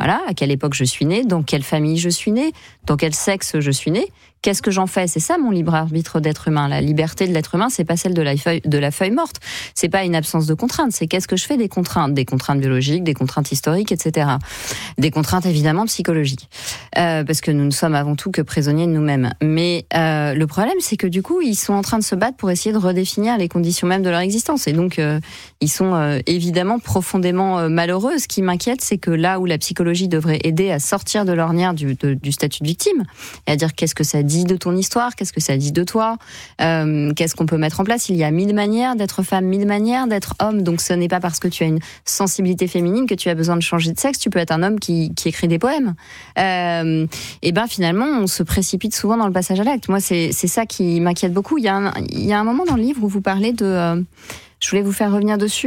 Voilà, à quelle époque je suis née, dans quelle famille je suis née, dans quel sexe je suis née. Qu'est-ce que j'en fais ? C'est ça mon libre arbitre d'être humain. La liberté de l'être humain, c'est pas celle de la feuille morte. C'est pas une absence de contraintes. C'est qu'est-ce que je fais des contraintes biologiques, des contraintes historiques, etc. Des contraintes évidemment psychologiques, parce que nous ne sommes avant tout que prisonniers de nous-mêmes. Mais le problème, c'est que du coup, ils sont en train de se battre pour essayer de redéfinir les conditions même de leur existence. Et donc, ils sont évidemment profondément malheureux. Ce qui m'inquiète, c'est que là où la psychologie devrait aider à sortir de l'ornière du statut de victime, et à dire qu'est-ce que ça dit de ton histoire, qu'est-ce que ça dit de toi, qu'est-ce qu'on peut mettre en place. Il y a 1000 manières d'être femme, 1000 manières d'être homme, donc ce n'est pas parce que tu as une sensibilité féminine que tu as besoin de changer de sexe. Tu peux être un homme qui écrit des poèmes. Et ben finalement, on se précipite souvent dans le passage à l'acte. Moi, c'est ça qui m'inquiète beaucoup. Il y a un moment dans le livre où vous parlez de... je voulais vous faire revenir dessus,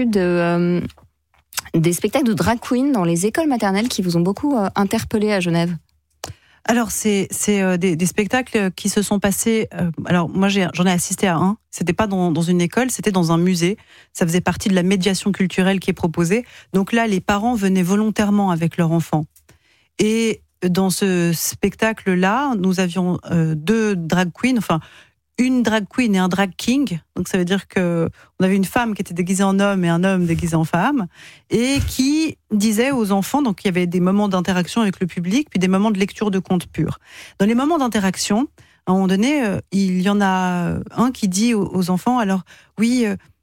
des spectacles de drag queen dans les écoles maternelles qui vous ont beaucoup interpellé à Genève. Alors, c'est des spectacles qui se sont passés... alors, moi, j'en ai assisté à un. C'était pas dans une école, c'était dans un musée. Ça faisait partie de la médiation culturelle qui est proposée. Donc là, les parents venaient volontairement avec leur enfant. Et dans ce spectacle-là, nous avions 2 drag queens, enfin... une drag queen et un drag king. Donc ça veut dire que on avait une femme qui était déguisée en homme et un homme déguisé en femme, et qui disait aux enfants, donc il y avait des moments d'interaction avec le public, puis des moments de lecture de contes purs. Dans les moments d'interaction, à un moment donné, il y en a un qui dit aux enfants, alors oui,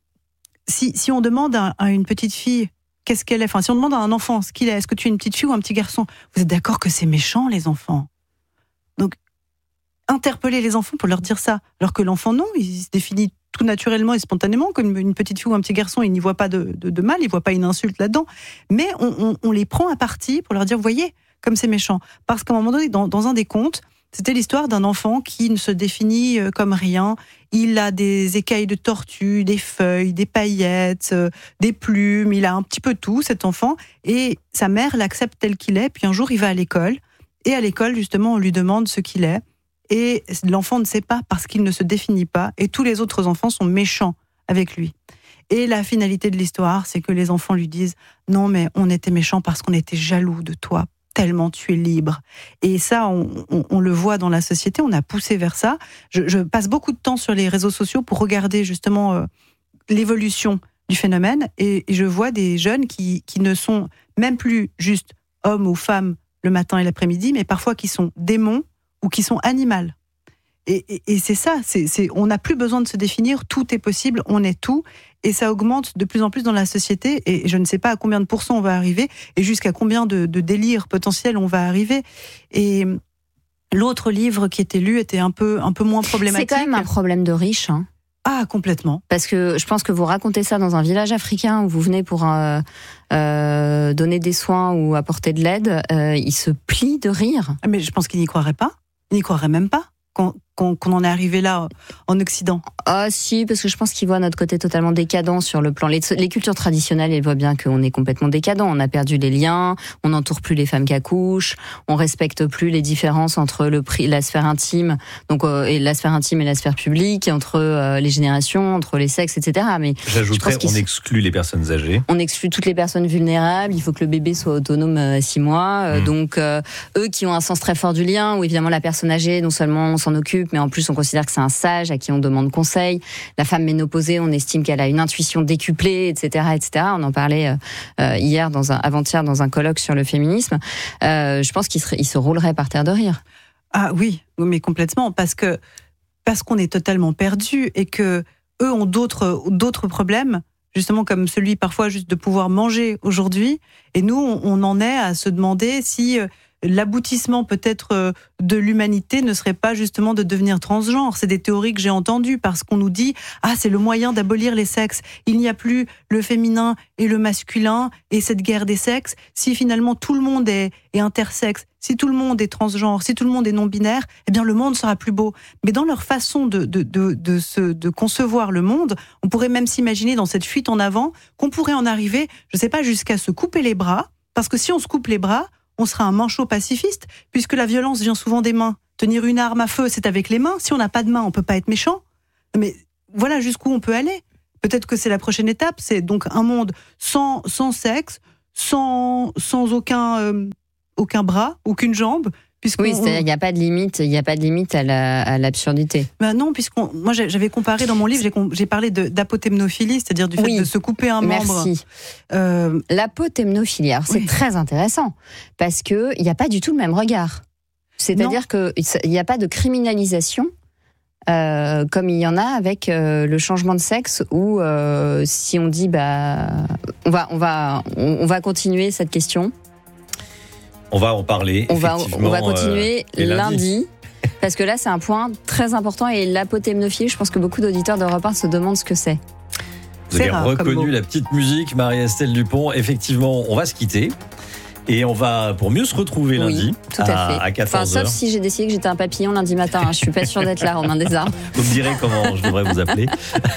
si on demande à une petite fille qu'est-ce qu'elle est, enfin si on demande à un enfant ce qu'il est-ce que tu es une petite fille ou un petit garçon, vous êtes d'accord que c'est méchant les enfants? Donc interpeller les enfants pour leur dire ça, alors que l'enfant non, il se définit tout naturellement et spontanément comme une petite fille ou un petit garçon, il n'y voit pas de mal, il voit pas une insulte là-dedans, mais on les prend à partie pour leur dire, voyez, comme c'est méchant, parce qu'à un moment donné, dans un des contes, c'était l'histoire d'un enfant qui ne se définit comme rien, il a des écailles de tortue, des feuilles, des paillettes, des plumes, il a un petit peu tout, cet enfant, et sa mère l'accepte tel qu'il est, puis un jour il va à l'école, et à l'école, justement, on lui demande ce qu'il est, et l'enfant ne sait pas parce qu'il ne se définit pas, et tous les autres enfants sont méchants avec lui. Et la finalité de l'histoire, c'est que les enfants lui disent « Non, mais on était méchants parce qu'on était jaloux de toi, tellement tu es libre. » Et ça, on le voit dans la société, on a poussé vers ça. Je passe beaucoup de temps sur les réseaux sociaux pour regarder justement l'évolution du phénomène, et je vois des jeunes qui ne sont même plus juste hommes ou femmes le matin et l'après-midi, mais parfois qui sont démons, ou qui sont animales. Et c'est ça, on n'a plus besoin de se définir, tout est possible, on est tout, et ça augmente de plus en plus dans la société, et je ne sais pas à combien de pourcents on va arriver, et jusqu'à combien de délires potentiels on va arriver. Et l'autre livre qui était lu était un peu moins problématique. C'est quand même un problème de riches, hein. Ah, complètement. Parce que je pense que vous racontez ça dans un village africain où vous venez pour donner des soins ou apporter de l'aide, ils se plient de rire. Mais je pense qu'ils n'y croiraient pas. Ils n'y croiraient même pas qu'on en est arrivé là en Occident. Ah si, parce que je pense qu'ils voient notre côté totalement décadent sur le plan. Les cultures traditionnelles, elles voient bien qu'on est complètement décadent. On a perdu les liens, on n'entoure plus les femmes qui accouchent, on respecte plus les différences entre la sphère intime, donc et la sphère intime et la sphère publique, entre les générations, entre les sexes, etc. Mais j'ajouterais, on exclut les personnes âgées. On exclut toutes les personnes vulnérables. Il faut que le bébé soit autonome à 6 mois. Donc eux qui ont un sens très fort du lien, où évidemment la personne âgée, non seulement on s'en occupe, mais en plus on considère que c'est un sage à qui on demande conseil. La femme ménopausée, on estime qu'elle a une intuition décuplée, etc., etc. On en parlait avant-hier dans un colloque sur le féminisme. Je pense qu'il se roulerait par terre de rire. Ah oui, mais complètement, parce qu'on est totalement perdu, et que eux ont d'autres problèmes, justement comme celui parfois juste de pouvoir manger aujourd'hui, et nous on en est à se demander si l'aboutissement peut-être de l'humanité ne serait pas justement de devenir transgenre. C'est des théories que j'ai entendues, parce qu'on nous dit « Ah, c'est le moyen d'abolir les sexes. Il n'y a plus le féminin et le masculin et cette guerre des sexes. Si finalement tout le monde est intersexe, si tout le monde est transgenre, si tout le monde est non-binaire, eh bien le monde sera plus beau. » Mais dans leur façon de concevoir le monde, on pourrait même s'imaginer dans cette fuite en avant qu'on pourrait en arriver, je ne sais pas, jusqu'à se couper les bras, parce que si on se coupe les bras, on sera un manchot pacifiste, puisque la violence vient souvent des mains. Tenir une arme à feu, c'est avec les mains. Si on n'a pas de mains, on peut pas être méchant. Mais voilà jusqu'où on peut aller. Peut-être que c'est la prochaine étape, c'est donc un monde sans sexe, sans aucun aucun bras, aucune jambe. Oui, c'est-à-dire qu'il n'y a pas de limite, à l'absurdité. Ben non, moi j'avais comparé dans mon livre, j'ai parlé d'apotemnophilie, c'est-à-dire du fait de se couper un membre. Merci. L'apotemnophilie, alors c'est très intéressant, parce qu'il n'y a pas du tout le même regard. C'est-à-dire qu'il n'y a pas de criminalisation, comme il y en a avec le changement de sexe, où si on dit, on va continuer cette question. On va en parler. On va continuer lundi. Parce que là, c'est un point très important. Et l'apotemnophilie, je pense que beaucoup d'auditeurs d'Europe 1 se demandent ce que c'est. Vous avez reconnu la petite musique, Marie-Estelle Dupont. Effectivement, on va se quitter. Et on va, pour mieux se retrouver lundi, tout à fait. à 14h. Sauf si j'ai décidé que j'étais un papillon lundi matin. Je suis pas sûre d'être là, Romain Desarmes. Vous me direz comment je devrais vous appeler.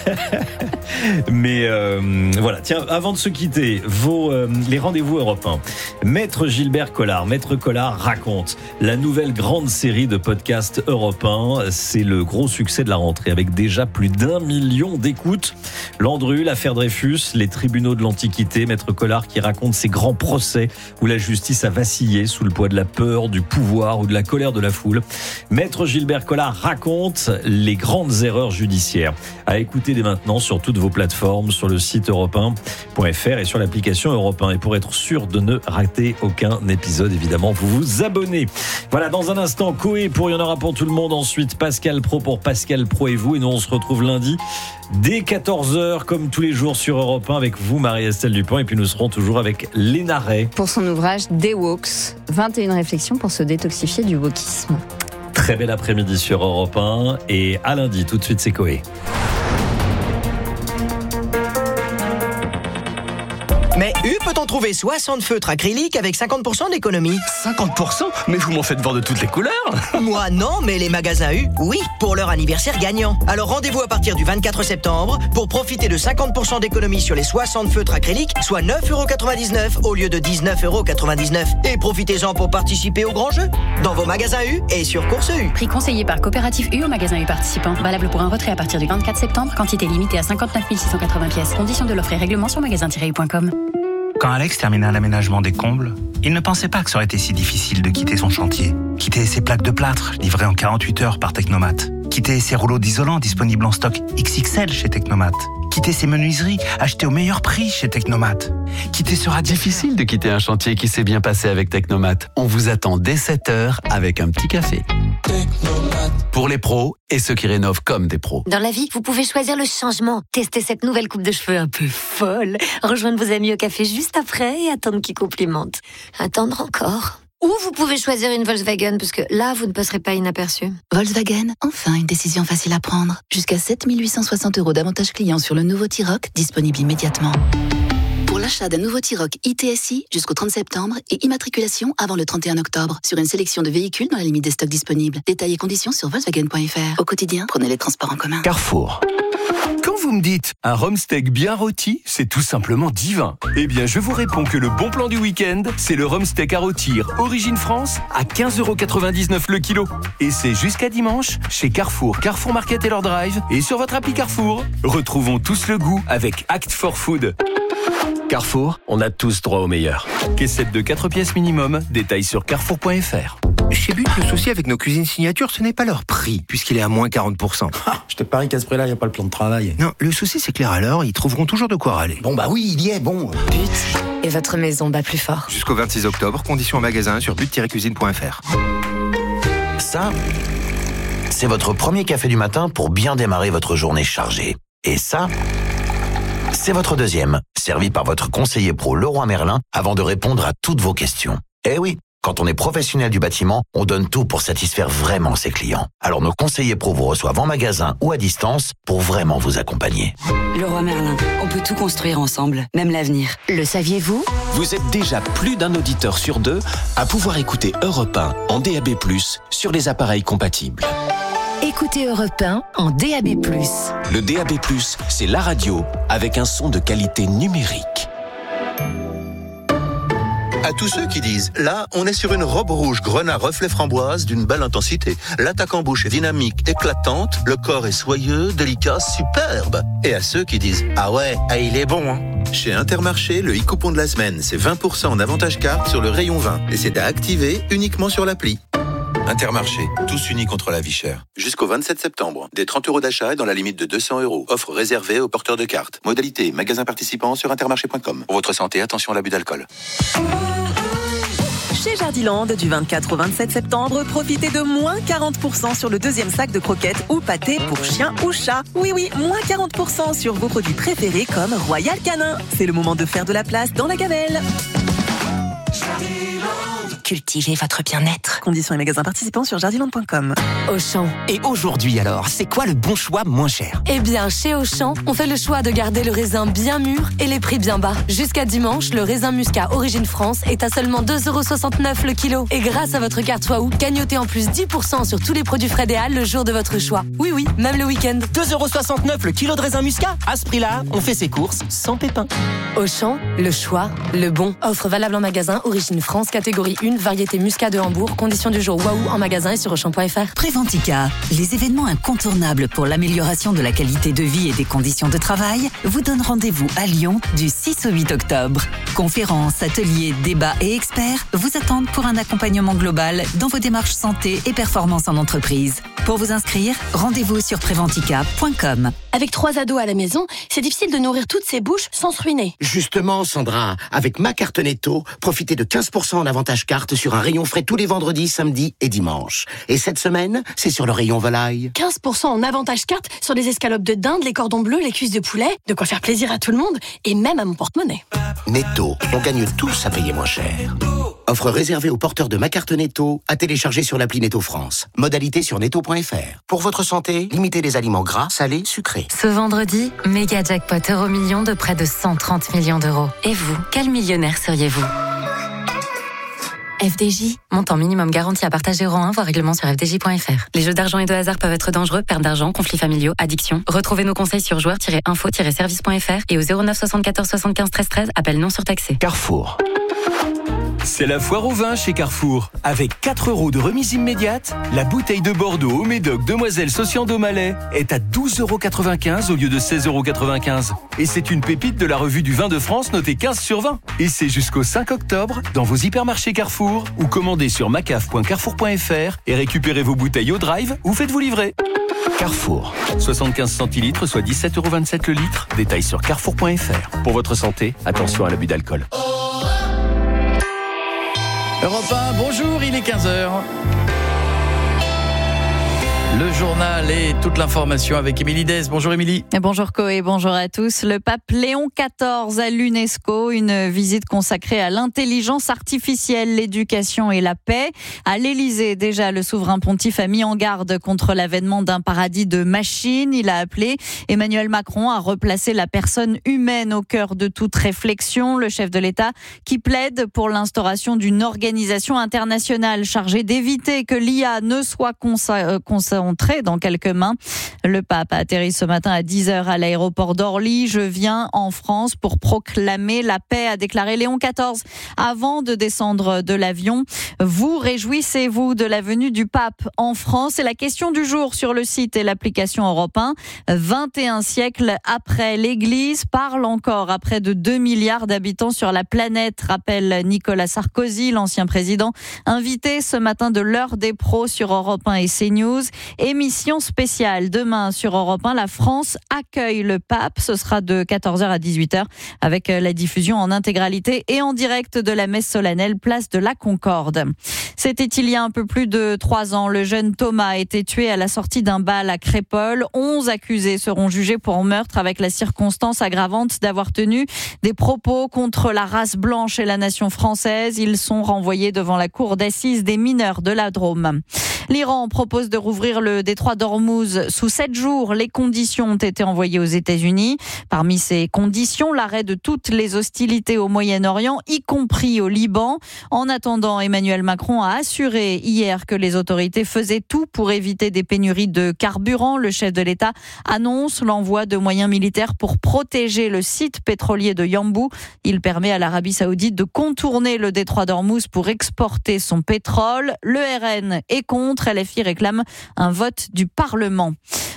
Mais voilà, tiens, avant de se quitter, les rendez-vous européens. Maître Gilbert Collard. Maître Collard raconte la nouvelle grande série de podcasts européens. C'est le gros succès de la rentrée, avec déjà plus d'1 million d'écoutes. Landru, l'affaire Dreyfus, les tribunaux de l'Antiquité. Maître Collard qui raconte ses grands procès où la justice a vacillé sous le poids de la peur, du pouvoir ou de la colère de la foule. Maître Gilbert Collard raconte les grandes erreurs judiciaires. À écouter dès maintenant sur toutes vos plateformes, sur le site europe1.fr et sur l'application Europe 1. Et pour être sûr de ne rater aucun épisode, évidemment, vous vous abonnez. Voilà, dans un instant, Coé pour Il y en aura pour tout le monde. Ensuite, Pascal Pro pour Pascal Pro et vous. Et nous, on se retrouve lundi dès 14h, comme tous les jours sur Europe 1, avec vous, Marie-Estelle Dupont. Et puis nous serons toujours avec Léna Ray. Pour son ouvrage Des Woks, 21 réflexions pour se détoxifier du wokisme. Très bel après-midi sur Europe 1. Et à lundi, tout de suite, c'est Coé. Mais U peut-en trouver 60 feutres acryliques avec 50% d'économie. 50%? Mais vous m'en faites voir de toutes les couleurs. Moi non, mais les magasins U, oui, pour leur anniversaire gagnant. Alors rendez-vous à partir du 24 septembre pour profiter de 50% d'économie sur les 60 feutres acryliques, soit 9,99€ au lieu de 19,99€. Et profitez-en pour participer au grand jeu dans vos magasins U et sur Course U. Prix conseillé par Coopérative U au magasin U participant. Valable pour un retrait à partir du 24 septembre. Quantité limitée à 59 680 pièces. Conditions de l'offre et règlement sur magasin-u.com. Quand Alex termina l'aménagement des combles, il ne pensait pas que ça aurait été si difficile de quitter son chantier. Quitter ses plaques de plâtre, livrées en 48 heures par Technomat. Quitter ses rouleaux d'isolant disponibles en stock XXL chez Technomat. Quitter ses menuiseries, achetées au meilleur prix chez Technomat. Quitter ce radiateur. Difficile de quitter un chantier qui s'est bien passé avec Technomat. On vous attend dès 7h avec un petit café. Technomat. Pour les pros et ceux qui rénovent comme des pros. Dans la vie, vous pouvez choisir le changement. Tester cette nouvelle coupe de cheveux un peu folle. Rejoindre vos amis au café juste après et attendre qu'ils complimentent. Attendre encore. Ou vous pouvez choisir une Volkswagen, parce que là, vous ne passerez pas inaperçu. Volkswagen, enfin une décision facile à prendre. Jusqu'à 7 860 € d'avantages clients sur le nouveau T-Roc, disponible immédiatement. Pour l'achat d'un nouveau T-Roc ITSI jusqu'au 30 septembre et immatriculation avant le 31 octobre sur une sélection de véhicules dans la limite des stocks disponibles. Détails et conditions sur Volkswagen.fr. Au quotidien, prenez les transports en commun. Carrefour. Quand vous me dites un rhum steak bien rôti, c'est tout simplement divin. Eh bien, je vous réponds que le bon plan du week-end, c'est le rhum steak à rôtir Origine France à 15,99€ le kilo. Et c'est jusqu'à dimanche chez Carrefour, Carrefour Market et leur drive et sur votre appli Carrefour. Retrouvons tous le goût avec Act for Food. Carrefour, on a tous droit au meilleur. Caissette de 4 pièces minimum, détails sur carrefour.fr. Chez But, le souci avec nos cuisines signature, ce n'est pas leur prix, puisqu'il est à moins 40%. Je te parie qu'à ce prix-là, il n'y a pas le plan de travail. Non, le souci, c'est que les râleurs, ils trouveront toujours de quoi râler. Bon, bah oui, il y est, bon. But, et votre maison bat plus fort. Jusqu'au 26 octobre, conditions en magasin sur but-cuisine.fr. Ça, c'est votre premier café du matin pour bien démarrer votre journée chargée. Et ça, c'est votre deuxième, servi par votre conseiller pro Leroy Merlin avant de répondre à toutes vos questions. Eh oui, quand on est professionnel du bâtiment, on donne tout pour satisfaire vraiment ses clients. Alors nos conseillers pro vous reçoivent en magasin ou à distance pour vraiment vous accompagner. Leroy Merlin, on peut tout construire ensemble, même l'avenir. Le saviez-vous ? Vous êtes déjà plus d'un auditeur sur deux à pouvoir écouter Europe 1 en DAB+, sur les appareils compatibles. Écoutez Europe 1 en DAB+. Le DAB+, c'est la radio avec un son de qualité numérique. À tous ceux qui disent, là, on est sur une robe rouge grenat reflet framboise d'une belle intensité. L'attaque en bouche est dynamique, éclatante, le corps est soyeux, délicat, superbe. Et à ceux qui disent, ah ouais, il est bon, hein. Chez Intermarché, le e-coupon de la semaine, c'est 20% en avantage carte sur le rayon 20. Et c'est à activer uniquement sur l'appli. Intermarché, tous unis contre la vie chère. Jusqu'au 27 septembre, des 30 € d'achat et dans la limite de 200 €. Offre réservée aux porteurs de cartes. Modalité, magasin participant sur intermarché.com. Pour votre santé, attention à l'abus d'alcool. Chez Jardiland, du 24 au 27 septembre, profitez de moins 40% sur le deuxième sac de croquettes ou pâtés pour chien ou chat. Oui, moins 40% sur vos produits préférés comme Royal Canin. C'est le moment de faire de la place dans la gamelle. Cultivez votre bien-être. Conditions et magasins participants sur jardiland.com. Auchan. Et aujourd'hui alors, c'est quoi le bon choix moins cher? Eh bien, chez Auchan, on fait le choix de garder le raisin bien mûr et les prix bien bas. Jusqu'à dimanche, le raisin muscat Origine France est à seulement 2,69 € le kilo. Et grâce à votre carte Waouh, gagnotez en plus 10% sur tous les produits frais des Halles le jour de votre choix. Oui, même le week-end. 2,69 € le kilo de raisin muscat. À ce prix-là, on fait ses courses sans pépin. Auchan, le choix, le bon. Offre valable en magasin Origine France, catégorie 1, variété muscat de Hambourg. Conditions du jour Waouh en magasin et sur Auchan.fr. Préventica, les événements incontournables pour l'amélioration de la qualité de vie et des conditions de travail, vous donnent rendez-vous à Lyon du 6 au 8 octobre. Conférences, ateliers, débats et experts vous attendent pour un accompagnement global dans vos démarches santé et performance en entreprise. Pour vous inscrire, rendez-vous sur préventica.com. Avec 3 ados à la maison, c'est difficile de nourrir toutes ces bouches sans se ruiner. Justement, Sandra, avec ma carte Netto, profitez de 15% en avantage carte sur un rayon frais tous les vendredis, samedis et dimanches. Et cette semaine, c'est sur le rayon volaille. 15% en avantage carte sur les escalopes de dinde, les cordons bleus, les cuisses de poulet. De quoi faire plaisir à tout le monde et même à mon porte-monnaie. Netto, on gagne tous à payer moins cher. Offre réservée aux porteurs de ma carte Netto, à télécharger sur l'appli Netto France. Modalité sur netto.fr. Pour votre santé, limitez les aliments gras, salés, sucrés. Ce vendredi, méga jackpot Euromillions de près de 130 millions d'euros. Et vous, quel millionnaire seriez-vous ? FDJ, montant minimum garanti à partager euro 1, voir règlement sur fdj.fr. Les jeux d'argent et de hasard peuvent être dangereux, perte d'argent, conflits familiaux, addiction. Retrouvez nos conseils sur joueurs-info-service.fr et au 09 74 75 13 13, appel non surtaxé. Carrefour. C'est la foire au vin chez Carrefour. Avec 4 € de remise immédiate, la bouteille de Bordeaux au Médoc Demoiselle Sociando Malais est à 12,95 € au lieu de 16,95 €. Et c'est une pépite de la revue du vin de France notée 15 sur 20. Et c'est jusqu'au 5 octobre dans vos hypermarchés Carrefour ou commandez sur macaf.carrefour.fr et récupérez vos bouteilles au drive ou faites-vous livrer. Carrefour. 75 centilitres, soit 17,27 € le litre. Détails sur carrefour.fr. Pour votre santé, attention à l'abus d'alcool. Europe 1, bonjour, il est 15h. Le journal et toute l'information avec Émilie Dez. Bonjour Émilie. Bonjour Coé, bonjour à tous. Le pape Léon XIV à l'UNESCO, une visite consacrée à l'intelligence artificielle, l'éducation et la paix. À l'Élysée, déjà, le souverain pontife a mis en garde contre l'avènement d'un paradis de machines. Il a appelé Emmanuel Macron à replacer la personne humaine au cœur de toute réflexion. Le chef de l'État qui plaide pour l'instauration d'une organisation internationale chargée d'éviter que l'IA ne soit concentrée dans quelques mains. Le pape a atterri ce matin à 10h à l'aéroport d'Orly. Je viens en France pour proclamer la paix, a déclaré Léon XIV avant de descendre de l'avion. Vous réjouissez-vous de la venue du pape en France? C'est la question du jour sur le site et l'application Europe 1. 21 siècles après, l'Église parle encore à près de 2 milliards d'habitants sur la planète, rappelle Nicolas Sarkozy, l'ancien président, invité ce matin de l'heure des pros sur Europe 1 et CNews. Émission spéciale demain sur Europe 1. La France accueille le pape. Ce sera de 14h à 18h avec la diffusion en intégralité et en direct de la messe solennelle place de la Concorde. C'était il y a un peu plus de 3 ans. Le jeune Thomas a été tué à la sortie d'un bal à Crépol. 11 accusés seront jugés pour meurtre avec la circonstance aggravante d'avoir tenu des propos contre la race blanche et la nation française. Ils sont renvoyés devant la cour d'assises des mineurs de la Drôme. L'Iran propose de rouvrir le détroit d'Ormuz sous 7 jours. Les conditions ont été envoyées aux États-Unis. Parmi ces conditions, l'arrêt de toutes les hostilités au Moyen-Orient, y compris au Liban. En attendant, Emmanuel Macron a assuré hier que les autorités faisaient tout pour éviter des pénuries de carburant. Le chef de l'État annonce l'envoi de moyens militaires pour protéger le site pétrolier de Yanbu. Il permet à l'Arabie Saoudite de contourner le détroit d'Ormuz pour exporter son pétrole. Le RN est contre. LFI réclame un vote du Parlement.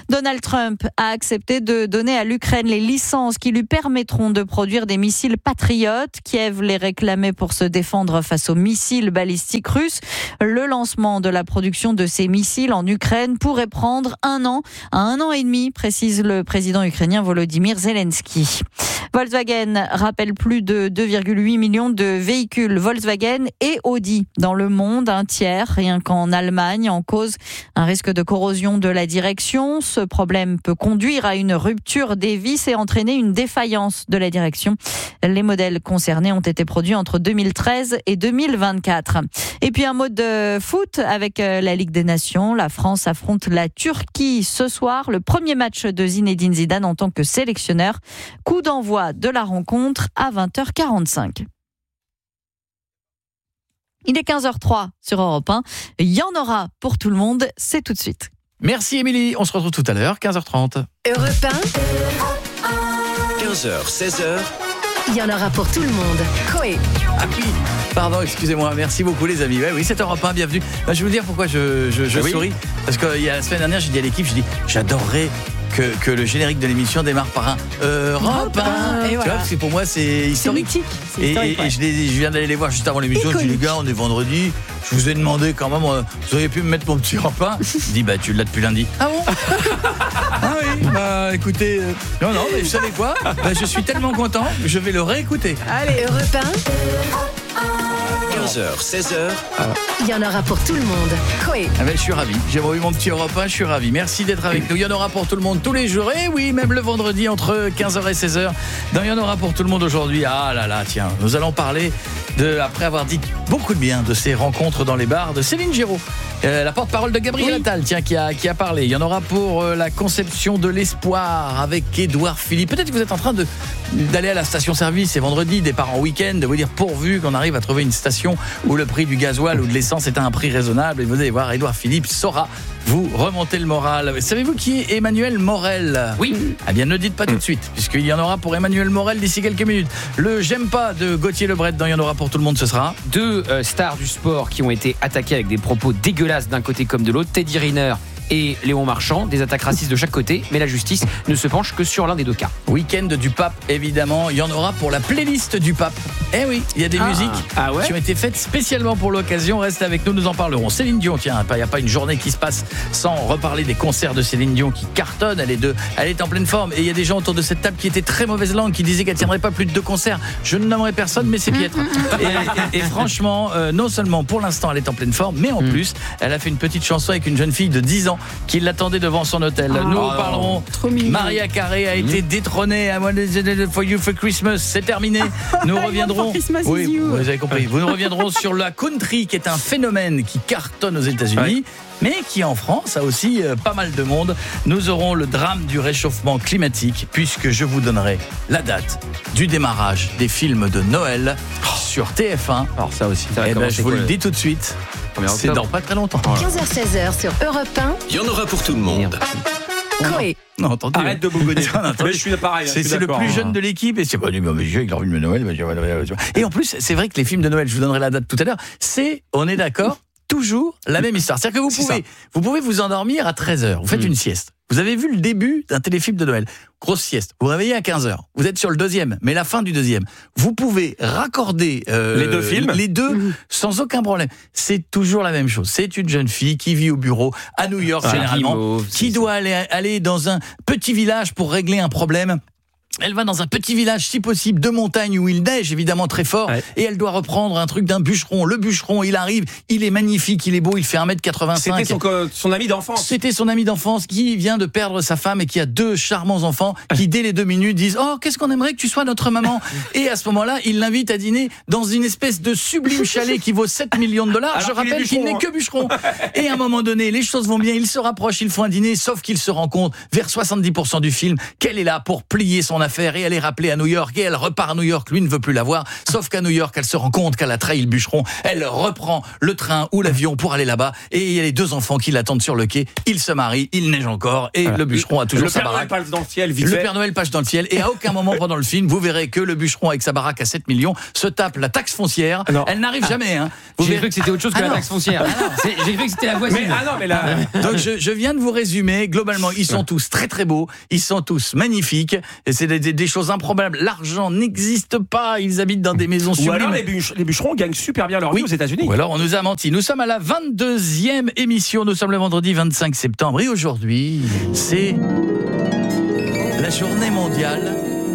Donald Trump a accepté de donner à l'Ukraine les licences qui lui permettront de produire des missiles patriotes. Kiev les réclamait pour se défendre face aux missiles balistiques russes. Le lancement de la production de ces missiles en Ukraine pourrait prendre 1 an à 1 an et demi, précise le président ukrainien Volodymyr Zelensky. Volkswagen rappelle plus de 2,8 millions de véhicules Volkswagen et Audi dans le monde, un tiers rien qu'en Allemagne, en cause un risque de corrosion de la direction. Ce problème peut conduire à une rupture des vis et entraîner une défaillance de la direction. Les modèles concernés ont été produits entre 2013 et 2024. Et puis un mot de foot avec la Ligue des Nations. La France affronte la Turquie ce soir, le premier match de Zinedine Zidane en tant que sélectionneur. Coup d'envoi de la rencontre à 20h45. Il est 15h03 sur Europe 1. Il y en aura pour tout le monde, c'est tout de suite. Merci Émilie, on se retrouve tout à l'heure, 15h30. Europe 1. 15h, 16h. Il y en aura pour tout le monde. Coé. Ah oui, pardon, excusez-moi, merci beaucoup les amis. Ouais, oui, c'est Europe 1, bienvenue. Je vais vous dire pourquoi je souris. Parce que la semaine dernière, j'ai dit à l'équipe, j'adorerais que le générique de l'émission démarre par un Europe 1. Tu vois, parce que pour moi, c'est historique. C'est mythique. Et je viens d'aller les voir juste avant l'émission. Je dis, les gars, on est vendredi. Je vous ai demandé quand même, vous auriez pu me mettre mon petit Europe 1. Je dis, tu l'as depuis lundi. Ah bon? Ah oui, écoutez, non, mais vous savez quoi? Je suis tellement content, je vais le réécouter. Allez, Europe 1. 15h, 16h. Il y en aura pour tout le monde. Coé. Je suis ravi. J'ai revu mon petit Europe 1, je suis ravi. Merci d'être avec nous. Il y en aura pour tout le monde tous les jours. Et oui, même le vendredi entre 15h et 16h. Il y en aura pour tout le monde aujourd'hui. Ah là là, tiens, nous allons parler après avoir dit beaucoup de bien de ces rencontres dans les bars, de Céline Giraud. La porte-parole de Gabriel Attal, tiens, qui a parlé. Il y en aura pour la conception de l'espoir avec Édouard Philippe. Peut-être que vous êtes en train d'aller à la station-service, c'est vendredi, départ en week-end, de vous dire pourvu qu'on arrive à trouver une station où le prix du gasoil ou de l'essence est à un prix raisonnable. Et vous allez voir, Édouard Philippe saura vous remonter le moral. Savez-vous qui est Emmanuel Morel? Oui. Eh bien, ne dites pas tout de suite, puisqu'il y en aura pour Emmanuel Morel d'ici quelques minutes. Le J'aime pas de Gauthier Lebret, dans Il y en aura pour tout le monde, ce sera 2 stars du sport qui ont été attaquées avec des propos dégueulasses d'un côté comme de l'autre. Teddy Riner et Léon Marchand, des attaques racistes de chaque côté, mais la justice ne se penche que sur l'un des 2 cas. Week-end du pape, évidemment. Il y en aura pour la playlist du pape. Eh oui, il y a des musiques qui ont été faites spécialement pour l'occasion. Reste avec nous, nous en parlerons. Céline Dion, tiens, il n'y a pas une journée qui se passe sans reparler des concerts de Céline Dion qui cartonnent. Elle est en pleine forme. Et il y a des gens autour de cette table qui étaient très mauvaise langue, qui disaient qu'elle ne tiendrait pas plus de 2 concerts. Je ne nommerai personne, mais c'est piètre. Et franchement, non seulement pour l'instant elle est en pleine forme, mais en plus, elle a fait une petite chanson avec une jeune fille de 10 ans qui l'attendait devant son hôtel. Nous parlerons. Maria Carey a été détrônée. I want for you for Christmas. C'est terminé. Nous reviendrons. Oui, vous avez compris. Nous reviendrons sur la country, qui est un phénomène qui cartonne aux États-Unis, mais qui en France a aussi pas mal de monde. Nous aurons le drame du réchauffement climatique, puisque je vous donnerai la date du démarrage des films de Noël sur TF1. Alors ça aussi. Je vous le dis tout de suite. C'est dans pas très longtemps. 15h-16h sur Europe 1. Il y en aura pour tout le monde. Coé. Non, attendez. Arrête de bougonner. Je suis pareil. C'est le plus jeune de l'équipe et c'est pas du mais avec leur film de Noël. Et en plus, c'est vrai que les films de Noël, je vous donnerai la date tout à l'heure, on est d'accord, toujours la même histoire. C'est-à-dire que vous pouvez vous endormir à 13h. Vous faites une sieste. Vous avez vu le début d'un téléfilm de Noël. Grosse sieste. Vous vous réveillez à 15h. Vous êtes sur le 2e, mais la fin du 2e. Vous pouvez raccorder les 2 films. Les 2 sans aucun problème. C'est toujours la même chose. C'est une jeune fille qui vit au bureau à New York généralement, qui doit aller dans un petit village pour régler un problème. Elle va dans un petit village, si possible, de montagne où il neige évidemment très fort, et elle doit reprendre un truc d'un bûcheron. Le bûcheron, il arrive, il est magnifique, il est beau, il fait 1m85. C'était son ami d'enfance. C'était son ami d'enfance qui vient de perdre sa femme et qui a 2 charmants enfants qui, dès les 2 minutes, disent « Oh, qu'est-ce qu'on aimerait que tu sois notre maman ?» Et à ce moment-là, il l'invite à dîner dans une espèce de sublime chalet qui vaut 7 millions de dollars. Je rappelle qu'il n'est que bûcheron. Et à un moment donné, les choses vont bien, ils se rapprochent, ils font un dîner, sauf qu'ils se rendent compte, vers 70% du film, qu'elle est là pour plier son son affaire et elle est rappelée à New York et elle repart à New York. Lui ne veut plus la voir, sauf qu'à New York, elle se rend compte qu'elle a trahi le bûcheron. Elle reprend le train ou l'avion pour aller là-bas et il y a les 2 enfants qui l'attendent sur le quai. Ils se marient, il neige encore et le bûcheron a toujours sa baraque. Le Père Noël passe dans le ciel, vite Le fait. Père Noël passe dans le ciel et à aucun moment pendant le film, vous verrez que le bûcheron avec sa baraque à 7 millions se tape la taxe foncière. Elle n'arrive jamais. Hein. J'ai cru que c'était autre chose que la taxe foncière. J'ai cru que c'était la voisine. Donc je viens de vous résumer. Globalement, ils sont tous très très beaux. Ils sont tous magnifiques. Et c'est des choses improbables. L'argent n'existe pas. Ils habitent dans des maisons sublimes. Ou alors les bûcherons gagnent super bien leur vie aux États-Unis. Ou alors on nous a menti. Nous sommes à la 22e émission. Nous sommes le vendredi 25 septembre. Et aujourd'hui, c'est la journée mondiale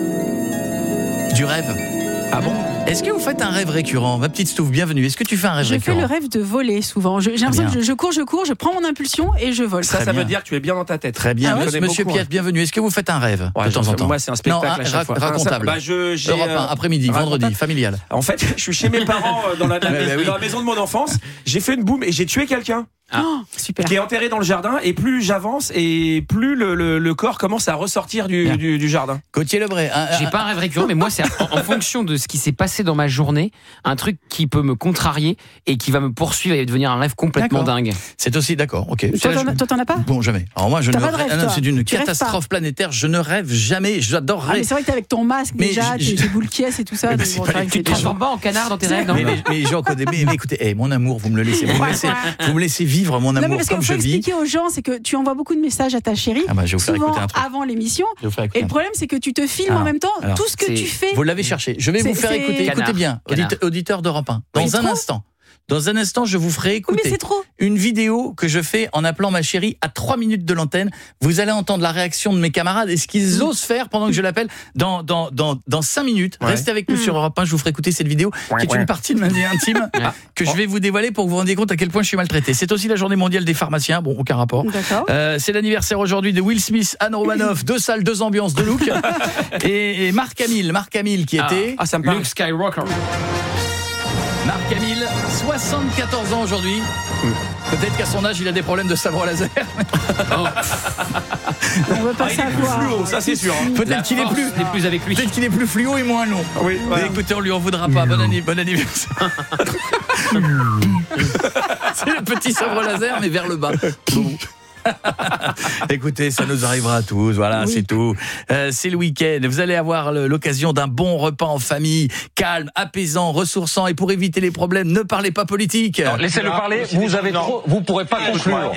du rêve. Ah bon ? Est-ce que vous faites un rêve récurrent ? Ma petite Stouff, bienvenue. Est-ce que tu fais un rêve récurrent ? Je fais le rêve de voler souvent. J'ai l'impression que je cours, je prends mon impulsion et je vole. Ça veut dire que tu es bien dans ta tête. Très bien. Monsieur Pierre, bienvenue. Est-ce que vous faites un rêve de temps en temps ? Moi, c'est un spectacle à chaque fois. Racontable. Europe 1, après-midi, vendredi, familial. En fait, je suis chez mes parents dans la maison de mon enfance. J'ai fait une boum et j'ai tué quelqu'un. Super. Qui est enterré dans le jardin et plus j'avance et plus le corps commence à ressortir du jardin. Gauthier Lebray. J'ai pas un rêve récurrent, mais moi c'est en fonction de ce qui s'est passé dans ma journée, un truc qui peut me contrarier et qui va me poursuivre et devenir un rêve complètement dingue. C'est aussi d'accord. Ok. Toi t'en as pas ? Bon, jamais. Alors moi je ne rêve. C'est d'une catastrophe planétaire. Je ne rêve jamais. J'adorerais. Mais c'est vrai que t'es avec ton masque déjà, tes boules qui et tout ça. Tu te transformes pas en canard dans tes rêves, non ? Mais j'en connais. Mais écoutez, mon amour, vous me le laissez. Vous me laissez vivre mon amour comme je vis. Expliquer aux gens, c'est que tu envoies beaucoup de messages à ta chérie, souvent avant l'émission. Et le problème, c'est que tu te filmes en même temps tout ce que tu fais. Vous l'avez cherché. Je vais vous faire écouter. Écoutez bien, auditeur d'Europe 1. Dans un instant, je vous ferai écouter une vidéo que je fais en appelant ma chérie à 3 minutes de l'antenne. Vous allez entendre la réaction de mes camarades et ce qu'ils osent faire pendant que je l'appelle dans 5 minutes. Restez avec nous sur Europe 1, je vous ferai écouter cette vidéo qui est une partie de ma vie intime que je vais vous dévoiler pour que vous vous rendiez compte à quel point je suis maltraité. C'est aussi la journée mondiale des pharmaciens. Bon, aucun rapport. C'est l'anniversaire aujourd'hui de Will Smith, Anne Romanoff, 2 salles, 2 ambiances, 2 looks. et Marc Hamill qui était Luke Skywalker. Marc Hamill, 74 ans aujourd'hui. Peut-être qu'à son âge, il a des problèmes de sabre laser. On veut pas savoir. Fluo, ça c'est sûr. Peut-être qu'il est plus avec lui. Peut-être qu'il est plus fluo et moins long. Oui. Mais écoutez, on lui en voudra pas. Bon anniversaire. C'est le petit sabre laser, mais vers le bas. Écoutez, ça nous arrivera à tous, voilà, c'est tout. C'est le week-end, vous allez avoir l'occasion d'un bon repas en famille, calme, apaisant, ressourçant, et pour éviter les problèmes, ne parlez pas politique. Laissez-le parler, vous pourrez pas conclure.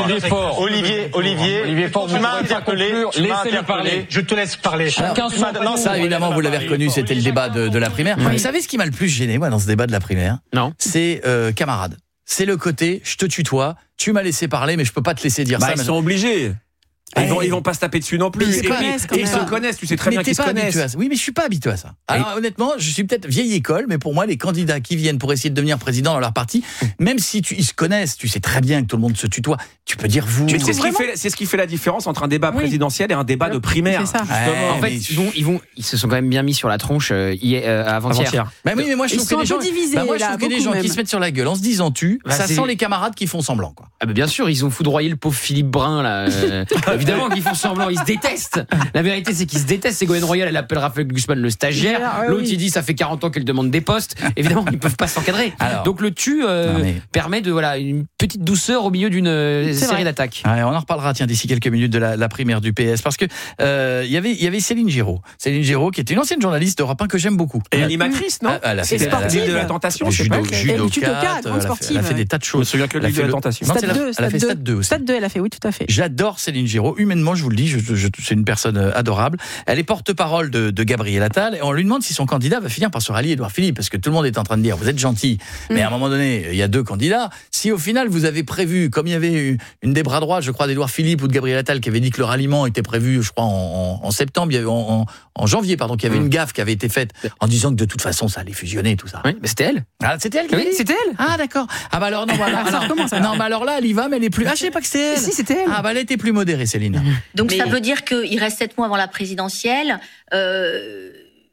Olivier Faure, tu m'as interpellé, laissez-le parler, je te laisse parler. Ça, évidemment, vous l'avez reconnu, c'était le débat de la primaire. Vous savez ce qui m'a le plus gêné, moi, dans ce débat de la primaire ? Non. C'est camarade. C'est le côté, je te tutoie, tu m'as laissé parler, mais je peux pas te laisser dire ça. Ils sont obligés. Ils vont pas se taper dessus non plus. Ils se connaissent, tu sais très bien qu'ils se connaissent. Oui, mais je suis pas habitué à ça. Alors honnêtement, je suis peut-être vieille école, mais pour moi, les candidats qui viennent pour essayer de devenir président dans leur parti, même si ils se connaissent, tu sais très bien que tout le monde se tutoie, tu peux dire vous. C'est ce qui fait la différence entre un débat présidentiel et un débat de primaire. C'est ça. En fait, ils se sont quand même bien mis sur la tronche avant-hier. Bah oui, mais moi je trouve que les gens qui se mettent sur la gueule en se disant ça sent les camarades qui font semblant, quoi. Ah bah bien sûr, ils ont foudroyé le pauvre Philippe Brun là. Évidemment qu'ils font semblant, ils se détestent. La vérité, c'est qu'ils se détestent. Ségolène Royal, elle appelle Raphaël Glucksmann le stagiaire. L'autre, il dit ça fait 40 ans qu'elle demande des postes. Évidemment, ils peuvent pas s'encadrer. Donc le permet de une petite douceur au milieu d'une série d'attaques. On en reparlera d'ici quelques minutes de la primaire du PS parce que il y avait Céline Giraud qui était une ancienne journaliste d'Europe 1 que j'aime beaucoup. Et animatrice, non ? Elle a fait sportive de la tentation, judocate, elle a fait des tas de choses. Je me souviens que de la tentation. Elle a fait Stade 2 aussi. Stade 2, elle a fait, oui, tout à fait. J'adore Céline Giraud. Humainement, je vous le dis, c'est une personne adorable. Elle est porte-parole de Gabriel Attal et on lui demande si son candidat va finir par se rallier Édouard Philippe parce que tout le monde est en train de dire vous êtes gentil, mais à un moment donné, il y a 2 candidats. Si au final vous avez prévu, comme il y avait une des bras droits, je crois, d'Édouard Philippe ou de Gabriel Attal qui avait dit que le ralliement était prévu, je crois, en septembre, il y avait en janvier, pardon, qu'il y avait une gaffe qui avait été faite en disant que de toute façon ça allait fusionner tout ça. Oui, mais c'était elle. Ah, c'était elle. Oui, c'était elle. Ah d'accord. Ah bah alors non, mais alors là, elle y va, mais elle est plus. Ah, je sais pas que c'était elle. Si, c'était elle. Ah bah elle était plus modérée, Céline. Donc ça veut dire qu'il reste 7 mois avant la présidentielle.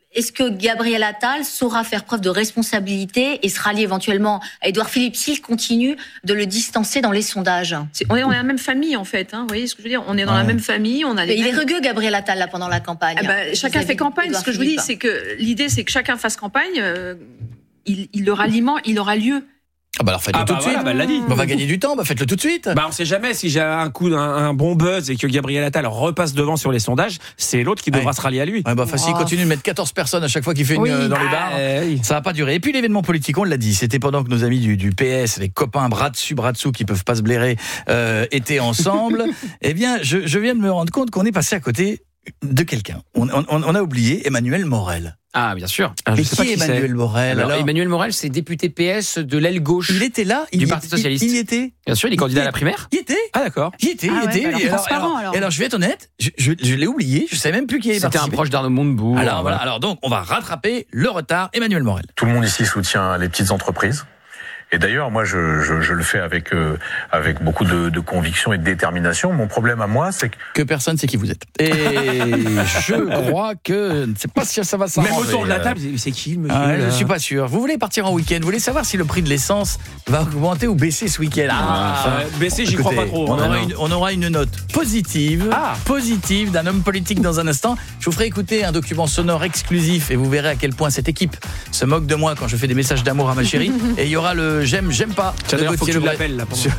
Est-ce que Gabriel Attal saura faire preuve de responsabilité et se rallier éventuellement à Édouard Philippe s'il continue de le distancer dans les sondages? On est dans la même famille, en fait. Vous voyez ce que je veux dire? On est dans la même famille. Il est rugueux, Gabriel Attal, là, pendant la campagne. Chacun fait campagne. Ce que je vous dis, c'est que l'idée, c'est que chacun fasse campagne. Le ralliement, il aura lieu. Alors faites-le tout de suite. Elle l'a dit. On va gagner du temps, faites-le tout de suite. On sait jamais, si j'ai un bon buzz et que Gabriel Attal repasse devant sur les sondages, c'est l'autre qui devra se rallier à lui. S'il continue de mettre 14 personnes à chaque fois qu'il fait dans les bars, ça va pas durer. Et puis l'événement politique, on l'a dit, c'était pendant que nos amis du PS, les copains bras dessous qui peuvent pas se blairer, étaient ensemble. Eh bien, je viens de me rendre compte qu'on est passé à côté de quelqu'un. On a oublié Emmanuel Morel. Ah, bien sûr. Mais qui est Emmanuel Morel? Alors, Emmanuel Morel, c'est député PS de l'aile gauche. Il était là, du Parti Socialiste. Il y était. Bien sûr, il est candidat à la primaire. Il était. Ah, d'accord. Il était. Alors, je vais être honnête, je l'ai oublié, je savais même plus qui est participé. C'était un proche d'Arnaud Montebourg. Alors, voilà. Alors, donc, on va rattraper le retard. Emmanuel Morel. Tout le monde ici soutient les petites entreprises. Et d'ailleurs, moi, je le fais avec beaucoup de conviction et de détermination. Mon problème à moi, c'est que personne sait qui vous êtes. Et je crois que c'est pas si ça va s'arranger. Même autour de la table, c'est qui le monsieur? Je suis pas sûr. Vous voulez partir en week-end? Vous voulez savoir si le prix de l'essence va augmenter ou baisser ce week-end? Baisser, j'y crois pas trop. On aura une note positive d'un homme politique dans un instant. Je vous ferai écouter un document sonore exclusif et vous verrez à quel point cette équipe se moque de moi quand je fais des messages d'amour à ma chérie. Et il y aura le j'aime pas. D'ailleurs, faut que tu l'appelles là. C'est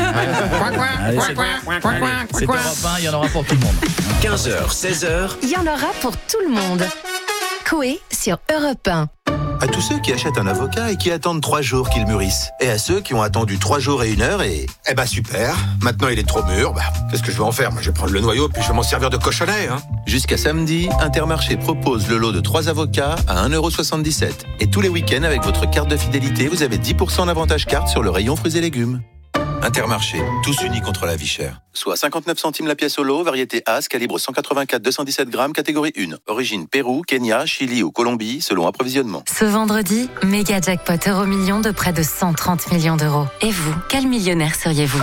Europe 1, il y en aura pour tout le monde. 15h, 16h. Il y en aura pour tout le monde. Coé sur Europe 1. À tous ceux qui achètent un avocat et qui attendent 3 jours qu'il mûrisse. Et à ceux qui ont attendu 3 jours et 1 heure et... super, maintenant il est trop mûr, qu'est-ce que je vais en faire? Moi, je vais prendre le noyau puis je vais m'en servir de cochonnet. Jusqu'à samedi, Intermarché propose le lot de 3 avocats à 1,77 €. Et tous les week-ends, avec votre carte de fidélité, vous avez 10% d'avantage carte sur le rayon fruits et légumes. Intermarché, tous unis contre la vie chère. Soit 59 centimes la pièce au lot, variété As, calibre 184-217 grammes, catégorie 1. Origine Pérou, Kenya, Chili ou Colombie, selon approvisionnement. Ce vendredi, méga jackpot Euro-million de près de 130 millions d'euros. Et vous, quel millionnaire seriez-vous?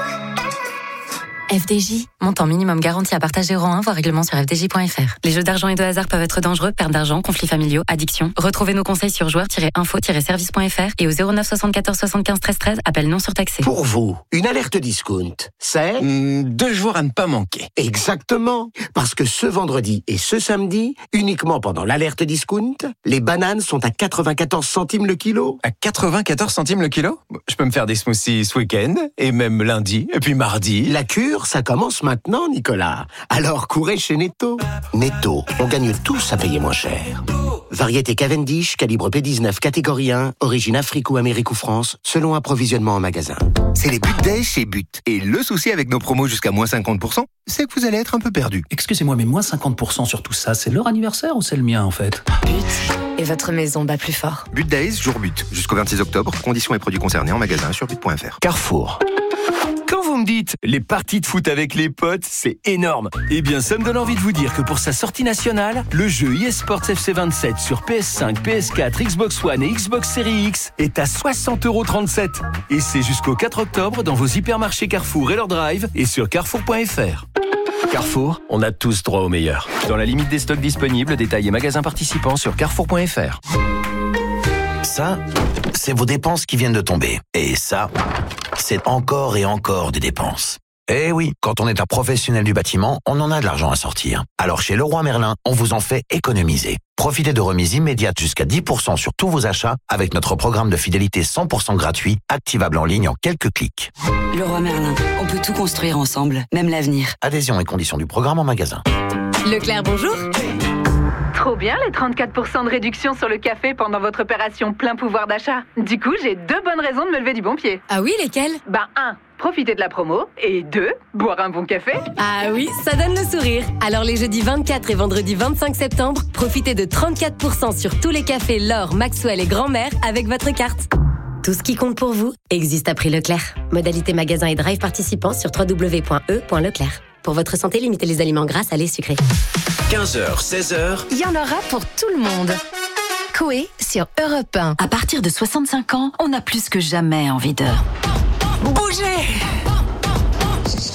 FDJ, montant minimum garanti à partager rang 1, voire règlement sur fdj.fr. Les jeux d'argent et de hasard peuvent être dangereux, perte d'argent, conflits familiaux, addiction. Retrouvez nos conseils sur joueurs-info-service.fr et au 09 74 75 13 13, appel non surtaxé. Pour vous, une alerte discount, c'est 2 jours à ne pas manquer. Exactement, parce que ce vendredi et ce samedi, uniquement pendant l'alerte discount, les bananes sont à 94 centimes le kilo. À 94 centimes le kilo? Je peux me faire des smoothies ce week-end, et même lundi, et puis mardi. La cure, ça commence maintenant, Nicolas. Alors courez chez Netto. Netto, on gagne tous à payer moins cher. Variété Cavendish, calibre P19, catégorie 1, origine Afrique ou Amérique ou France, selon approvisionnement en magasin. C'est les But Days chez But. Et le souci avec nos promos jusqu'à moins 50%, c'est que vous allez être un peu perdu. Excusez-moi, mais moins 50% sur tout ça, c'est leur anniversaire ou c'est le mien en fait? But. Et votre maison bat plus fort. But Days, jour But. Jusqu'au 26 octobre, conditions et produits concernés en magasin sur but.fr. Carrefour. Quand vous me dites les parties de foot avec les potes, c'est énorme. Eh bien, ça me donne envie de vous dire que pour sa sortie nationale, le jeu eSports FC 27 sur PS5, PS4, Xbox One et Xbox Series X est à 60,37 €. Et c'est jusqu'au 4 octobre dans vos hypermarchés Carrefour et leur drive et sur carrefour.fr. Carrefour, on a tous droit au meilleur. Dans la limite des stocks disponibles, détails et magasins participants sur carrefour.fr. Ça, c'est vos dépenses qui viennent de tomber. Et ça, c'est encore et encore des dépenses. Eh oui, quand on est un professionnel du bâtiment, on en a de l'argent à sortir. Alors chez Leroy Merlin, on vous en fait économiser. Profitez de remises immédiates jusqu'à 10% sur tous vos achats avec notre programme de fidélité 100% gratuit, activable en ligne en quelques clics. Leroy Merlin, on peut tout construire ensemble, même l'avenir. Adhésion et conditions du programme en magasin. Leclerc, bonjour. Trop bien les 34% de réduction sur le café pendant votre opération plein pouvoir d'achat. Du coup, j'ai 2 bonnes raisons de me lever du bon pied. Ah oui, lesquelles? 1, profiter de la promo. Et 2, boire un bon café. Ah oui, ça donne le sourire. Alors les jeudis 24 et vendredi 25 septembre, profitez de 34% sur tous les cafés L'Or, Maxwell et Grand-Mère avec votre carte. Tout ce qui compte pour vous existe à prix Leclerc. Modalité magasin et drive participants sur www.e.leclerc. Pour votre santé, limitez les aliments gras, salés, sucrés. 15h, 16h. Il y en aura pour tout le monde. Coé sur Europe 1. À partir de 65 ans, on a plus que jamais envie de... bouger.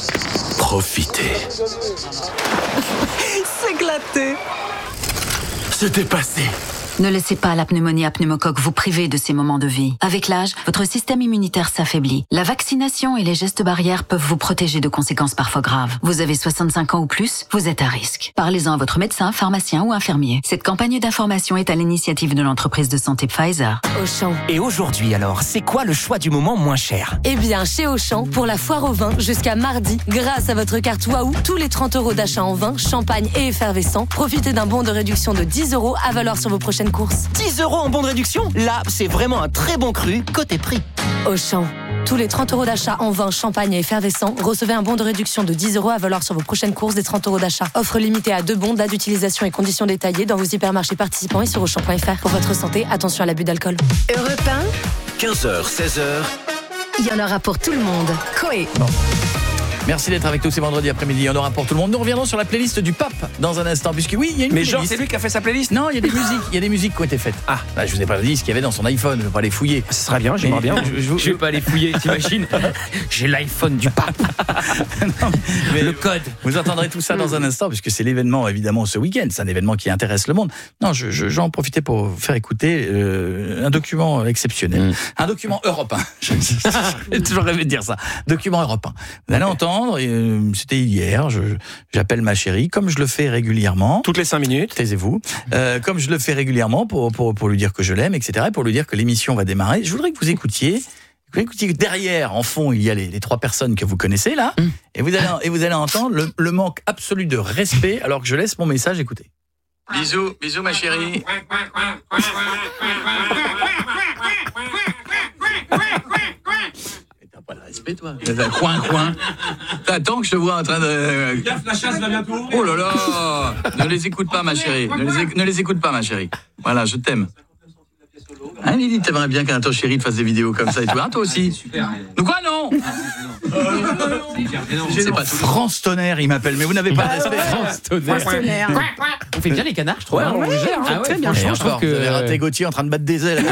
Profitez. S'éclater. C'était passé. Ne laissez pas la pneumonie à pneumocoque vous priver de ces moments de vie. Avec l'âge, votre système immunitaire s'affaiblit. La vaccination et les gestes barrières peuvent vous protéger de conséquences parfois graves. Vous avez 65 ans ou plus, vous êtes à risque. Parlez-en à votre médecin, pharmacien ou infirmier. Cette campagne d'information est à l'initiative de l'entreprise de santé Pfizer. Auchan. Et aujourd'hui alors, c'est quoi le choix du moment moins cher ? Eh bien, chez Auchan, pour la foire au vin, jusqu'à mardi, grâce à votre carte Waouh, tous les 30 € d'achat en vin, champagne et effervescent, profitez d'un bon de réduction de 10 € à valoir sur vos prochaines courses. 10 € en bon de réduction ? Là, c'est vraiment un très bon cru côté prix. Auchan. Tous les 30 € d'achat en vin, champagne et effervescent, recevez un bon de réduction de 10 € à valoir sur vos prochaines courses des 30 € d'achat. Offre limitée à 2 bons, date d'utilisation et conditions détaillées dans vos hypermarchés participants et sur Auchan.fr. Pour votre santé, attention à l'abus d'alcool. Europe 1, 15h, 16h. il y en aura pour tout le monde. Coé. Bon. Merci d'être avec nous, c'est vendredi après-midi, il y en aura pour tout le monde. Nous reviendrons sur la playlist du pape dans un instant, puisque oui, il y a une Mais playlist. genre, c'est lui qui a fait sa playlist ? Non, il y a des musiques qui ont été faites. Ah, bah, je vous ai pas dit ce qu'il y avait dans son iPhone, je vais pas les fouiller. Ce serait bien, j'aimerais bien. Je vais pas les fouiller, t'imagines ? J'ai l'iPhone du pape. Non, mais le code. Vous entendrez tout ça dans un instant, puisque c'est l'événement, évidemment, ce week-end. C'est un événement qui intéresse le monde. Non, j'en profitais pour vous faire écouter un document exceptionnel. Un document européen. J'ai toujours rêvé de dire ça. Document européen. Vous allez entendre, c'était hier, j'appelle ma chérie, comme je le fais régulièrement. Toutes les 5 minutes. Taisez-vous. Comme je le fais régulièrement pour lui dire que je l'aime, etc., et pour lui dire que l'émission va démarrer. Je voudrais que vous écoutiez. Écoutez, derrière, en fond, il y a les 3 personnes que vous connaissez là, et vous allez entendre le manque absolu de respect, alors que je laisse mon message. Écoutez. Bisous ma chérie. T'as pas de respect, toi. Coin. T'attends que je te vois en train de. Gaffe, la chasse va bientôt. Oh là là. Ne les écoute pas, ma chérie. Ne les écoute pas, ma chérie. Voilà, je t'aime. Hein, Lily, t'aimerais bien qu'un ton chéri te fasse des vidéos comme ça et tout, hein, toi aussi. De quoi, non? C'est pas France Tonnerre, il m'appelle, mais vous n'avez pas de respect. France Tonnerre. On fait bien les canards, je trouve. Ouais, on gère, ah ouais, très bien. Franchement, je trouve que vous avez raté Gauthier en train de battre des ailes.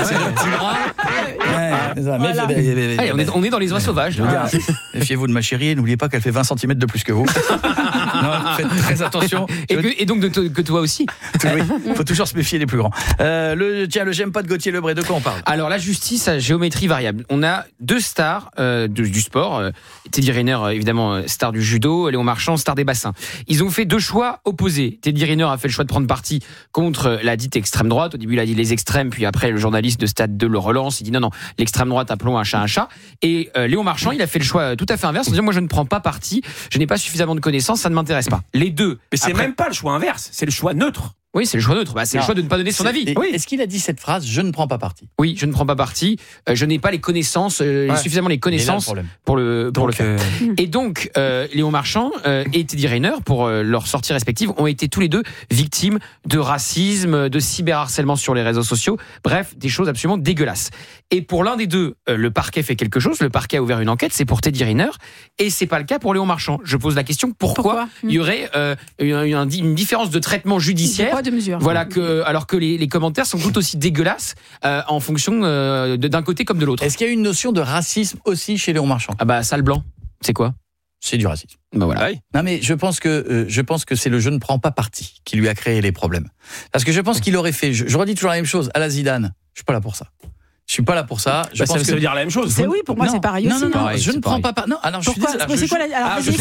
On est dans les oies sauvages. Méfiez-vous de ma chérie, n'oubliez pas qu'elle fait 20 cm de plus que vous. Non, faites très attention. Et donc que toi aussi. Il faut toujours se méfier des plus grands. Le j'aime pas de Gauthier Lebray, de quoi on parle? Alors la justice à géométrie variable. On a 2 stars du sport. Teddy Riner, évidemment, star du judo. Léon Marchand, star des bassins. Ils ont fait 2 choix opposés. Teddy Riner a fait le choix de prendre parti contre la dite extrême droite. Au début, il a dit les extrêmes, puis après, le journaliste de Stade 2 le relance. Il dit non, l'extrême droite, appelons un chat un chat. Et Léon Marchand, il a fait le choix tout à fait inverse en disant moi, je ne prends pas parti, je n'ai pas suffisamment de connaissances, ça ne m'intéresse pas. Les deux. Mais c'est même pas le choix inverse, c'est le choix neutre. Oui, c'est le choix neutre. C'est le choix de ne pas donner son avis. Oui. Est-ce qu'il a dit cette phrase, je ne prends pas parti? Oui, je ne prends pas parti. Je n'ai pas les connaissances, suffisamment les connaissances pour le faire. Et donc, Léon Marchand et Teddy Riner, pour leurs sorties respectives, ont été tous les deux victimes de racisme, de cyberharcèlement sur les réseaux sociaux. Bref, des choses absolument dégueulasses. Et pour l'un des deux, le parquet fait quelque chose. Le parquet a ouvert une enquête. C'est pour Teddy Riner. Et c'est pas le cas pour Léon Marchand. Je pose la question, pourquoi il y aurait une différence de traitement judiciaire? De mesure. Voilà, alors que les commentaires sont tout aussi dégueulasses en fonction d'un côté comme de l'autre. Est-ce qu'il y a une notion de racisme aussi chez Léon Marchand? Ah bah, sale blanc, c'est quoi? C'est du racisme. Bah voilà. Non mais je pense que c'est le je ne prends pas parti qui lui a créé les problèmes. Parce que je pense qu'il aurait fait, je redis toujours la même chose, à la Zidane, je suis pas là pour ça. Je suis pas là pour ça. Je pense que ça veut dire la même chose. C'est oui, pour moi c'est pareil aussi. Non, je ne prends pas parti. Non, alors je suis désolé. C'est quoi la je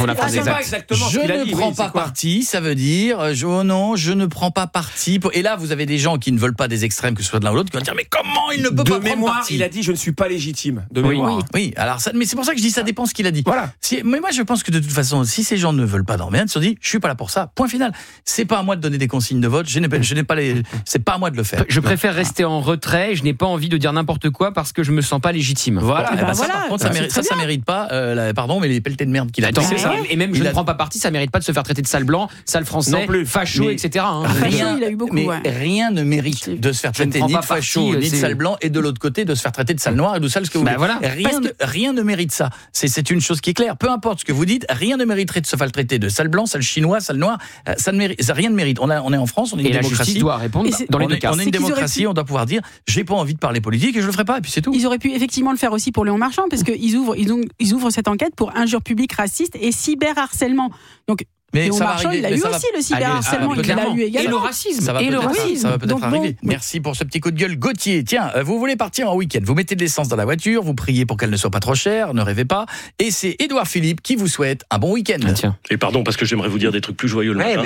ne prends pas parti, ça veut dire je ne prends pas parti. Et là, vous avez des gens qui ne veulent pas des extrêmes, que ce soit de l'un ou l'autre, qui vont dire mais comment il ne peut pas prendre parti? Il a dit je ne suis pas légitime. De mémoire. Oui. Alors ça, mais c'est pour ça que je dis ça dépend ce qu'il a dit. Voilà. Mais moi je pense que de toute façon, si ces gens ne veulent pas dormir, ils se disent je suis pas là pour ça. Point final. C'est pas à moi de donner des consignes de vote. Je n'ai pas les. C'est pas à moi de le faire. Je préfère rester en retrait. Je n'ai pas envie de dire n'importe quoi parce que je me sens pas légitime. Voilà. Par contre, ça mérite pas. Pardon, mais les pelletés de merde qu'il a. C'est ça. Et même je ne prends pas parti, ça mérite pas de se faire traiter de sale blanc, sale français, facho, etc. Rien, il a eu beaucoup. Mais rien ne mérite de se faire traiter ni de facho, ni de sale blanc, et de l'autre côté de se faire traiter de sale noir et de sale ce que vous voulez. Voilà. Rien ne mérite ça. C'est une chose qui est claire. Peu importe ce que vous dites, rien ne mériterait de se faire traiter de sale blanc, sale chinois, sale noir. Rien ne mérite. On est en France, on est une démocratie. La justice doit répondre dans les deux cas. On est une démocratie, on doit pouvoir dire j'ai pas envie de parler politique et je le ferai pas et puis c'est tout. Ils auraient pu effectivement le faire aussi pour Léon Marchand parce qu'ils ouvrent cette enquête pour injures publiques racistes et cyberharcèlement. Donc Mais Léon ça Marchand, va arriver. il a eu aussi le cyberharcèlement, il l'a eu également. Et le racisme. Ça va peut-être arriver. Merci pour ce petit coup de gueule. Gauthier, tiens, vous voulez partir en week-end, vous mettez de l'essence dans la voiture, vous priez pour qu'elle ne soit pas trop chère, ne rêvez pas. Et c'est Édouard Philippe qui vous souhaite un bon week-end. Tiens. Et pardon, parce que j'aimerais vous dire des trucs plus joyeux le matin.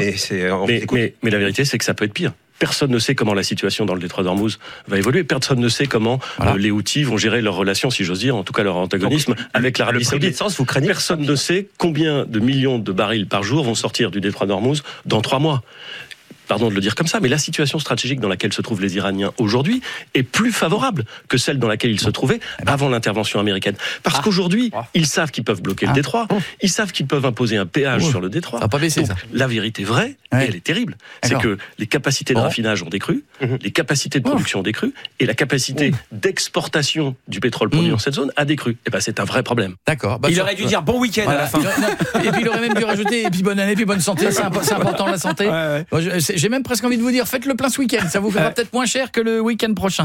Mais la vérité, c'est que ça peut être pire. Personne ne sait comment la situation dans le détroit d'Ormuz va évoluer. Personne ne sait comment les Houthis vont gérer leur relation, si j'ose dire, en tout cas leur antagonisme avec l'Arabie Saoudite. Personne ne sait combien de millions de barils par jour vont sortir du détroit d'Ormuz dans 3 mois. Pardon de le dire comme ça, mais la situation stratégique dans laquelle se trouvent les Iraniens aujourd'hui est plus favorable que celle dans laquelle ils se trouvaient avant l'intervention américaine. Parce qu'aujourd'hui, ils savent qu'ils peuvent bloquer le détroit, ils savent qu'ils peuvent imposer un péage sur le détroit. Ça va pas baisser, donc, la vérité vraie, et elle est terrible, c'est que les capacités de raffinage ont décru, les capacités de production ont décru, et la capacité d'exportation du pétrole produit dans cette zone a décru. Et ben c'est un vrai problème. D'accord. Il aurait dû dire bon week-end à la fin. Et puis il aurait même dû rajouter et puis bonne année, puis bonne santé. C'est important la santé. J'ai même presque envie de vous dire, faites le plein ce week-end, ça vous fera peut-être moins cher que le week-end prochain.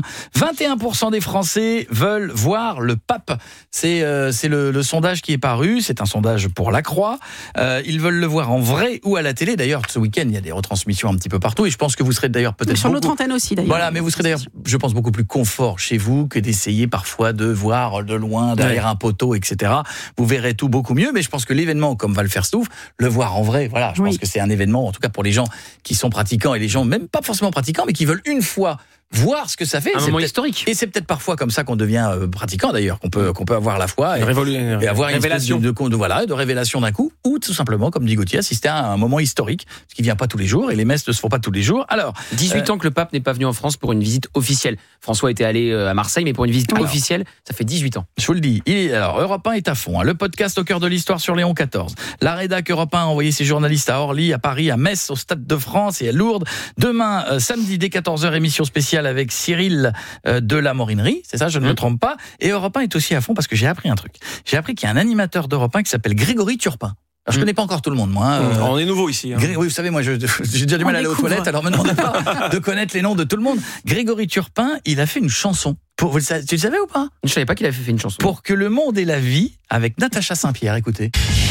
21% des Français veulent voir le pape. C'est le sondage qui est paru, c'est un sondage pour La Croix. Ils veulent le voir en vrai ou à la télé. D'ailleurs, ce week-end, il y a des retransmissions un petit peu partout et je pense que vous serez d'ailleurs peut-être sur notre antenne aussi d'ailleurs. Voilà, mais vous serez d'ailleurs, je pense, beaucoup plus confort chez vous que d'essayer parfois de voir de loin, derrière un poteau, etc. Vous verrez tout beaucoup mieux, mais je pense que l'événement, comme va le faire Stouff, le voir en vrai, voilà, je pense que c'est un événement, en tout cas pour les gens qui sont pratiquants et les gens même pas forcément pratiquants, mais qui veulent une fois voir ce que ça fait. Un moment historique. Et c'est peut-être parfois comme ça qu'on devient pratiquant d'ailleurs, qu'on peut avoir la foi et avoir une révélation de révélation d'un coup, ou tout simplement, comme dit Gauthier, assister à un moment historique, ce qui vient pas tous les jours et les messes ne se font pas tous les jours. Alors, 18 ans que le pape n'est pas venu en France pour une visite officielle. François était allé à Marseille, mais pour une visite officielle, ça fait 18 ans. Je vous le dis. Alors, Europe 1 est à fond. Le podcast au cœur de l'histoire sur Léon XIV. La rédac Europe 1 a envoyé ses journalistes à Orly, à Paris, à Metz, au Stade de France et à Lourdes. Demain, samedi dès 14h, émission spéciale avec Cyril de la Morinerie, c'est ça, je ne me trompe pas. Et Europe 1 est aussi à fond parce que j'ai appris un truc. J'ai appris qu'il y a un animateur d'Europe 1 qui s'appelle Grégory Turpin. Alors, je connais pas encore tout le monde, moi. On est nouveau ici. Oui, vous savez, moi, j'ai déjà du mal à aller aux toilettes, alors maintenant, on n'a pas de connaître les noms de tout le monde. Grégory Turpin, il a fait une chanson. Tu le savais ou pas ? Je savais pas qu'il avait fait une chanson. Pour que le monde ait la vie, avec Natacha Saint-Pierre, écoutez.